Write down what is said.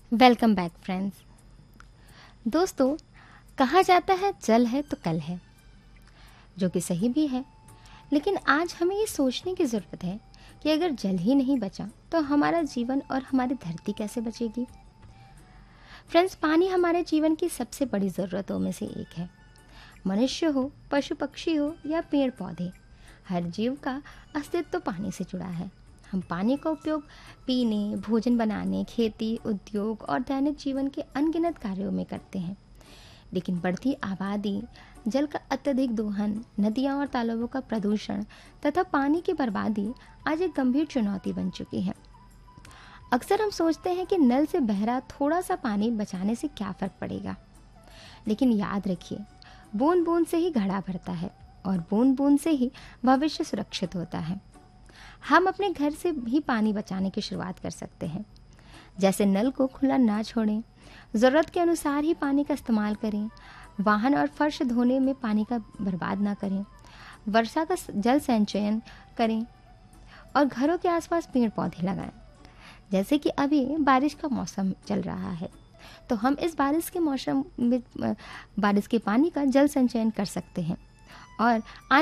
Welcome back friends. दोस्तों, कहा जाता है जल है तो कल है, जो कि सही भी है। लेकिन आज हमें ये सोचने की ज़रूरत है कि अगर जल ही नहीं बचा तो हमारा जीवन और हमारी धरती कैसे बचेगी। फ्रेंड्स, पानी हमारे जीवन की सबसे बड़ी ज़रूरतों में से एक है। मनुष्य हो, पशु पक्षी हो या पेड़ पौधे, हर जीव का अस्तित्व तो पानी से जुड़ा है। हम पानी का उपयोग पीने, भोजन बनाने, खेती, उद्योग और दैनिक जीवन के अनगिनत कार्यों में करते हैं। लेकिन बढ़ती आबादी, जल का अत्यधिक दोहन, नदियाँ और तालाबों का प्रदूषण तथा पानी की बर्बादी आज एक गंभीर चुनौती बन चुकी है। अक्सर हम सोचते हैं कि नल से बह रहा थोड़ा सा पानी बचाने से क्या फ़र्क पड़ेगा, लेकिन याद रखिए, बूंद बूंद से ही घड़ा भरता है और बूंद बूंद से ही भविष्य सुरक्षित होता है। हम अपने घर से भी पानी बचाने की शुरुआत कर सकते हैं। जैसे नल को खुला ना छोड़ें, ज़रूरत के अनुसार ही पानी का इस्तेमाल करें, वाहन और फर्श धोने में पानी का बर्बाद ना करें, वर्षा का जल संचयन करें और घरों के आसपास पेड़ पौधे लगाएं। जैसे कि अभी बारिश का मौसम चल रहा है, तो हम इस बारिश के मौसम में बारिश के पानी का जल संचयन कर सकते हैं और